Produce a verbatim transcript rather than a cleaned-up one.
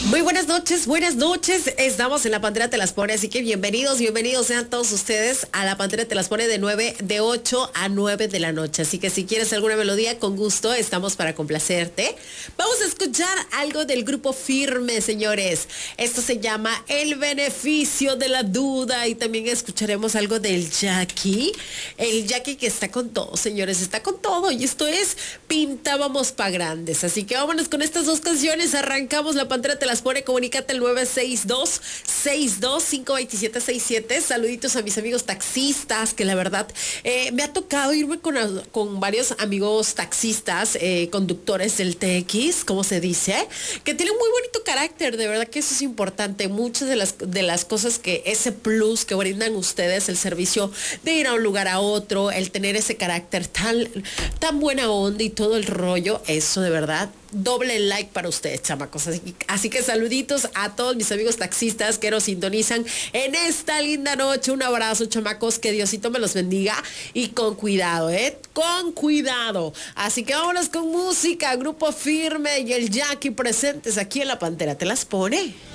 Muy buenas noches, buenas noches. Estamos en La Pantera Te Las Pone, así que bienvenidos, bienvenidos sean todos ustedes a La Pantera Te Las Pone de nueve, de ocho a nueve de la noche. Así que si quieres alguna melodía, con gusto estamos para complacerte. Vamos a escuchar algo del grupo Firme, señores. Esto se llama El Beneficio de la Duda, y también escucharemos algo del Jackie. El Jackie que está con todo, señores, está con todo. Y esto es Pintábamos pa' Grandes. Así que vámonos con estas dos canciones. Arrancamos La Pantera Te Las Pone. Comunícate al nueve seis dos, seis dos cinco, dos siete seis siete. Saluditos a mis amigos taxistas, que la verdad eh, me ha tocado irme con, con varios amigos taxistas, eh, conductores del T X, como se dice, que tienen muy bonito carácter. De verdad que eso es importante. Muchas de las, de las cosas que ese plus que brindan ustedes, el servicio de ir a un lugar a otro, el tener ese carácter tan, tan buena onda y todo el rollo, eso de verdad, doble like para ustedes, chamacos. Así, así que saluditos a todos mis amigos taxistas que nos sintonizan en esta linda noche. Un abrazo, chamacos, que Diosito me los bendiga, y con cuidado, ¿eh? Con cuidado. Así que vámonos con música. Grupo Firme y el Jackie presentes aquí en La Pantera Te Las Pone.